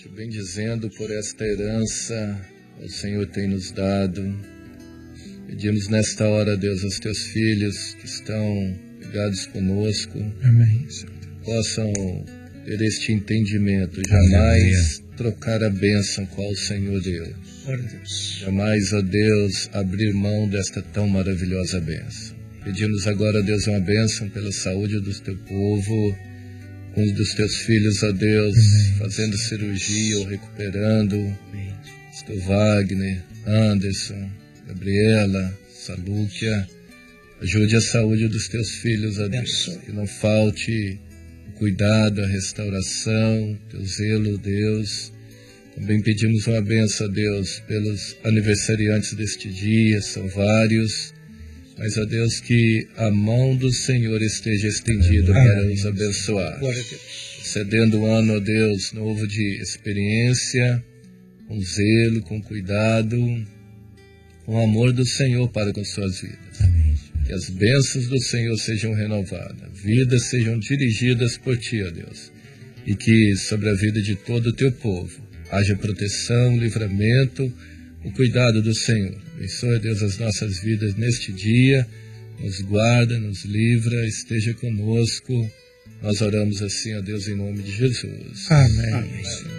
te bendizendo por esta herança que o Senhor tem nos dado. Pedimos nesta hora, Deus, aos teus filhos que estão ligados conosco. Amém, Senhor. Possam ter este entendimento, jamais trocar a bênção qual o Senhor deu. Jamais, ó Deus, abrir mão desta tão maravilhosa bênção. Pedimos agora, Deus, uma bênção pela saúde do teu povo, uns dos teus filhos, ó Deus, fazendo cirurgia ou recuperando. Pastor Wagner, Anderson, Gabriela, Salúquia. Ajude a saúde dos teus filhos, ó Deus. Que não falte o cuidado, a restauração, teu zelo, Deus. Também pedimos uma bênção, Deus, pelos aniversariantes deste dia, são vários. Mas, ó Deus, que a mão do Senhor esteja estendida para os abençoar. Cedendo um ano, ó Deus, novo de experiência, com zelo, com cuidado, com amor do Senhor para com suas vidas. Amém. Que as bênçãos do Senhor sejam renovadas, vidas sejam dirigidas por Ti, ó Deus. E que sobre a vida de todo o Teu povo haja proteção, livramento, o cuidado do Senhor. Abençoe, Deus, as nossas vidas neste dia, nos guarda, nos livra, esteja conosco. Nós oramos assim, ó Deus, em nome de Jesus. Amém.